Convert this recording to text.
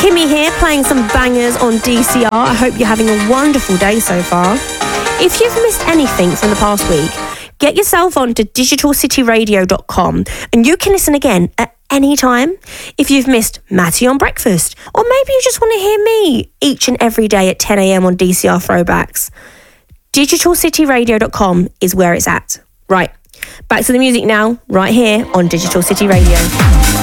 Kimmy here, playing some bangers on DCR. I hope you're having a wonderful day so far. If you've missed anything from the past week, get yourself onto digitalcityradio.com and you can listen again at any time. If you've missed Matty on Breakfast, or maybe you just want to hear me each and every day at 10 a.m. on DCR Throwbacks, digitalcityradio.com is where it's at. Right, back to the music now, right here on Digital City Radio.